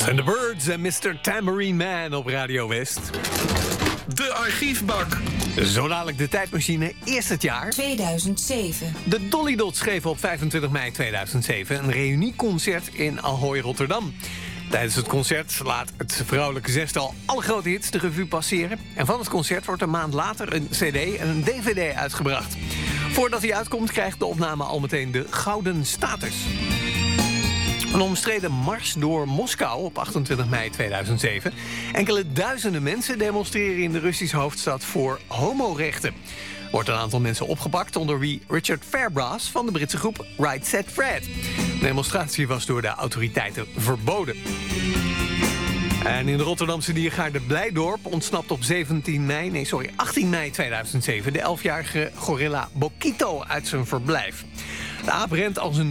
En The Birds en Mr. Tambourine Man op Radio West. De archiefbak. Zo dadelijk de tijdmachine, eerst het jaar 2007. De Dolly Dots geven op 25 mei 2007 een reunieconcert in Ahoy, Rotterdam. Tijdens het concert laat het vrouwelijke zestal alle grote hits de revue passeren. En van het concert wordt een maand later een cd en een dvd uitgebracht. Voordat hij uitkomt krijgt de opname al meteen de gouden status. Een omstreden mars door Moskou op 28 mei 2007. Enkele duizenden mensen demonstreren in de Russische hoofdstad voor homorechten. Wordt een aantal mensen opgepakt, onder wie Richard Fairbrass van de Britse groep Right Said Fred. De demonstratie was door de autoriteiten verboden. En in de Rotterdamse diergaarde Blijdorp ontsnapt op 18 mei 2007... de 11-jarige gorilla Bokito uit zijn verblijf. De aap rent als een